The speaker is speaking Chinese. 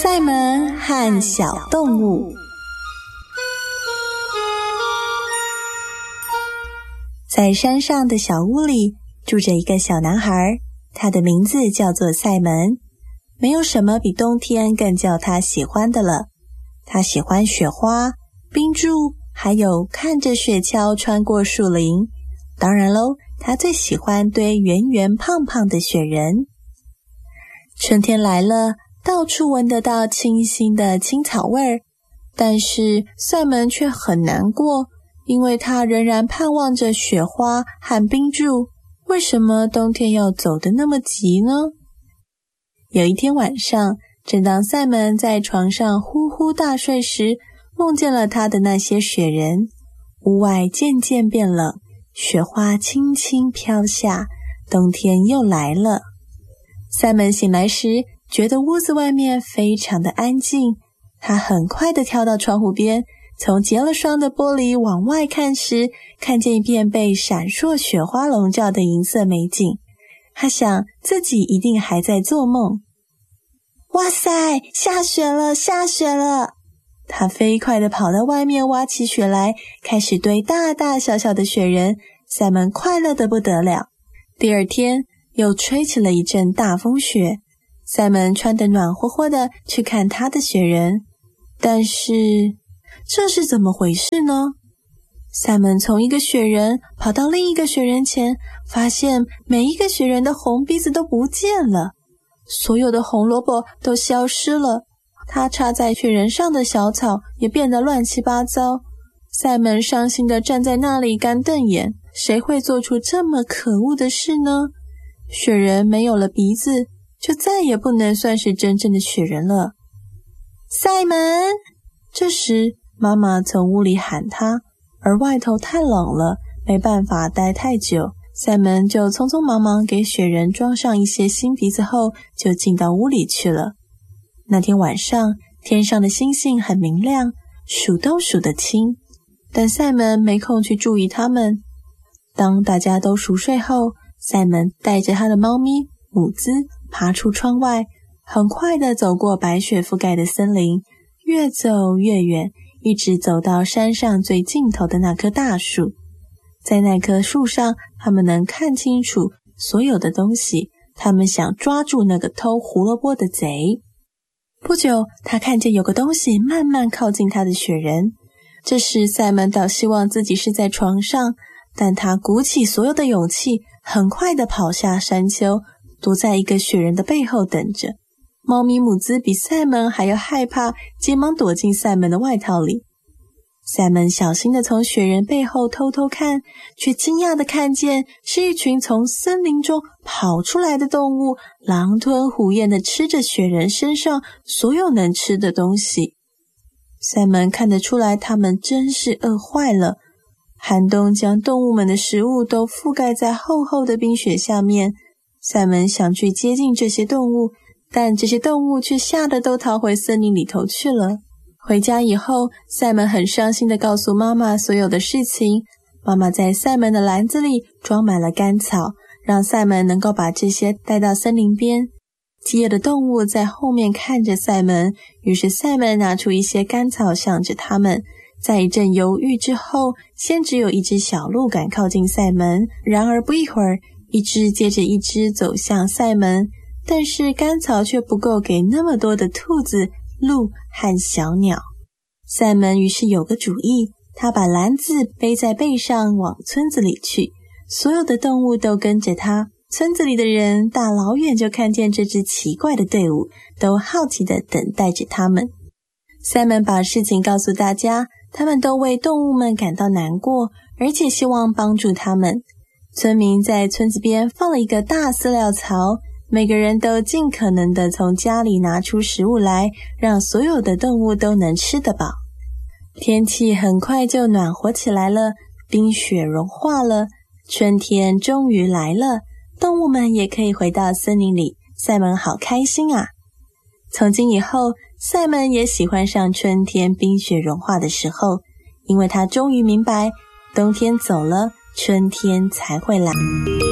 赛门和小动物。在山上的小屋里住着一个小男孩，他的名字叫做赛门。没有什么比冬天更叫他喜欢的了。他喜欢雪花、冰柱，还有看着雪橇穿过树林。当然喽，他最喜欢堆圆圆胖胖的雪人。春天来了，到处闻得到清新的青草味儿，但是赛门却很难过，因为他仍然盼望着雪花和冰柱。为什么冬天要走得那么急呢？有一天晚上，正当赛门在床上呼呼大睡时，梦见了他的那些雪人。屋外渐渐变冷，雪花轻轻飘下，冬天又来了。赛门醒来时，觉得屋子外面非常的安静。他很快地跳到窗户边，从结了霜的玻璃往外看时，看见一片被闪烁雪花笼罩的银色美景。他想自己一定还在做梦。哇塞，下雪了，下雪了！他飞快地跑到外面挖起雪来，开始堆大大小小的雪人。赛门快乐得不得了。第二天又吹起了一阵大风雪，赛门穿得暖和和的去看他的雪人。但是这是怎么回事呢？赛门从一个雪人跑到另一个雪人前，发现每一个雪人的红鼻子都不见了，所有的红萝卜都消失了，他插在雪人上的小草也变得乱七八糟。赛门伤心地站在那里干瞪眼，谁会做出这么可恶的事呢？雪人没有了鼻子，就再也不能算是真正的雪人了。赛门！这时妈妈从屋里喊他，而外头太冷了，没办法待太久。赛门就匆匆忙忙给雪人装上一些新鼻子后，就进到屋里去了。那天晚上，天上的星星很明亮，数都数得清，但赛门没空去注意它们。当大家都熟睡后，赛门带着他的猫咪姆兹爬出窗外，很快地走过白雪覆盖的森林，越走越远，一直走到山上最尽头的那棵大树。在那棵树上，他们能看清楚所有的东西，他们想抓住那个偷胡萝卜的贼。不久，他看见有个东西慢慢靠近他的雪人。这时赛门倒希望自己是在床上，但他鼓起所有的勇气，很快地跑下山丘，躲在一个雪人的背后等着。猫咪姆兹比赛门还要害怕，急忙躲进赛门的外套里。赛门小心地从雪人背后偷偷看，却惊讶地看见是一群从森林中跑出来的动物，狼吞虎咽地吃着雪人身上所有能吃的东西。赛门看得出来，他们真是饿坏了。寒冬将动物们的食物都覆盖在厚厚的冰雪下面。赛门想去接近这些动物，但这些动物却吓得都逃回森林里头去了。回家以后，赛门很伤心地告诉妈妈所有的事情。妈妈在赛门的篮子里装满了干草，让赛门能够把这些带到森林边。饥饿的动物在后面看着赛门，于是赛门拿出一些干草向着他们。在一阵犹豫之后，先只有一只小鹿敢靠近赛门，然而不一会儿，一只接着一只走向赛门，但是干草却不够给那么多的兔子、鹿和小鸟。赛门于是有个主意，他把篮子背在背上往村子里去，所有的动物都跟着他。村子里的人大老远就看见这支奇怪的队伍，都好奇地等待着他们。赛门把事情告诉大家，他们都为动物们感到难过，而且希望帮助他们。村民在村子边放了一个大饲料槽，每个人都尽可能地从家里拿出食物来，让所有的动物都能吃得饱。天气很快就暖和起来了，冰雪融化了，春天终于来了，动物们也可以回到森林里。赛门好开心啊！从今以后，赛门也喜欢上春天冰雪融化的时候，因为他终于明白，冬天走了，春天才会来。